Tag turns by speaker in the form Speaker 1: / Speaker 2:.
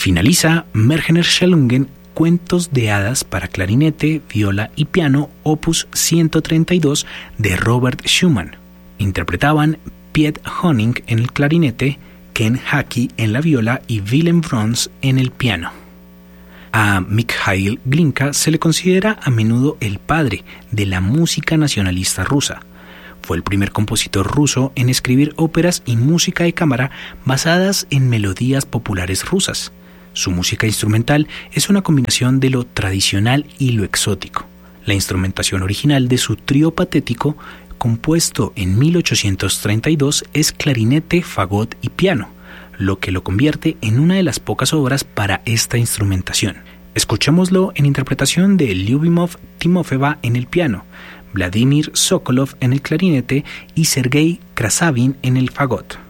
Speaker 1: Finaliza Märchenerschelungen, Cuentos de hadas para clarinete, viola y piano, opus 132 de Robert Schumann. Interpretaban Piet Honing en el clarinete, Ken Hackey en la viola y Willem Brons en el piano. A Mikhail Glinka se le considera a menudo el padre de la música nacionalista rusa. Fue el primer compositor ruso en escribir óperas y música de cámara basadas en melodías populares rusas. Su música instrumental es una combinación de lo tradicional y lo exótico. La instrumentación original de su trío patético, compuesto en 1832, es clarinete, fagot y piano, lo que lo convierte en una de las pocas obras para esta instrumentación. Escuchémoslo en interpretación de Lyubimov Timofeva en el piano, Vladimir Sokolov en el clarinete y Sergei Krasavin en el fagot.